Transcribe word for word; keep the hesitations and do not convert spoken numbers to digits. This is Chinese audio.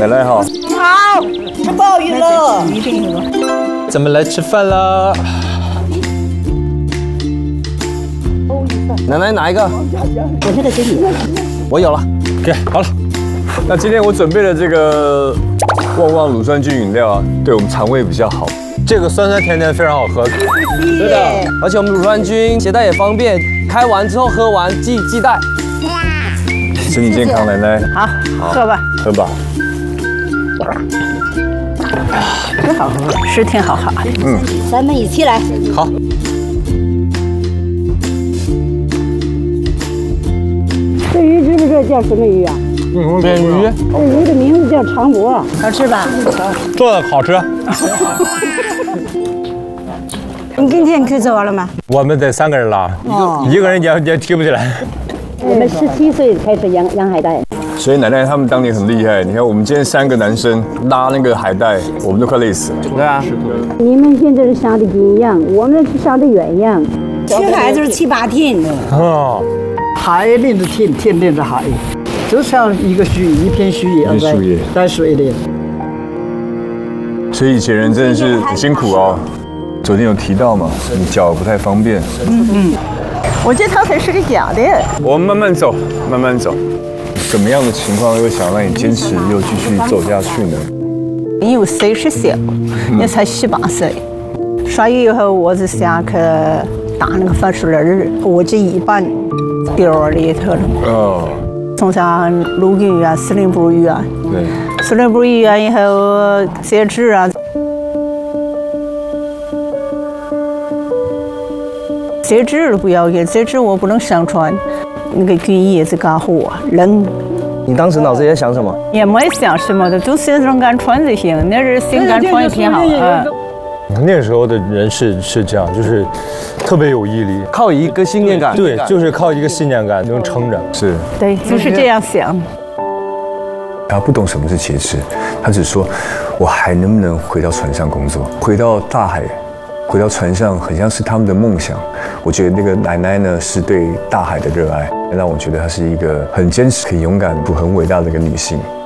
奶奶好。 好，吃鲍鱼了。 咱们来吃饭了。奶奶哪一个？ 我这个给你。 我有了，给好了。那今天我准备了这个旺旺乳酸菌饮料啊，对我们肠胃比较好。这个酸酸甜甜非常好喝。 对的， 而且我们乳酸菌携带也方便，开完之后喝完记记带。 身体健康，奶奶。 好，喝吧， 喝吧。 真好喝，是挺好喝。 嗯， 咱们一起来。 好。 这鱼知不知道叫什么鱼啊？ 嗯，鲢鱼。 这鱼的名字叫长脖，好吃吧？ 做的好吃。 你今天可以做完了吗？ 我们得三个人拉， 哦一个人也也提不起来。 我们十七岁开始养养海带。 所以奶奶他们当年很厉害，你看我们今天三个男生拉那个海带，我们都快累死了。对啊， 你们现在是下的金样，我们是下的鸳鸯。青海就是七八天。 哦， 海连着天，天连着海，就像一个树，一片树叶在在水里。 所以以前人真的是很辛苦哦。昨天有提到嘛，你脚不太方便。 嗯嗯，我这条腿是个假的。 我们慢慢走，慢慢走。什么样的情况又想让你坚持又继续走下去呢？ 你有岁数小，你才十八岁。所以以后我是想去打那个分数儿，我这一半掉里头了。 哦。 从上陆军医院、司令部医院。 对。 司令部医院以后截肢啊。截肢了不要紧，截肢我不能上船，那个军医是干活冷。 你当时脑子里在想什么？ 也没想什么的，就心上敢穿就行。那是心敢穿也挺好啊。 那时候的人是是这样，就是特别有毅力， 靠一个信念感。 对，就是靠一个信念感能撑着。是。 对，就是这样想。 他不懂什么是节制，他只说，我还能不能回到船上工作，回到大海。回到船上，很像是他们的梦想。我觉得那个奶奶呢，是对大海的热爱，让我觉得她是一个很坚持、很勇敢、很伟大的一个女性。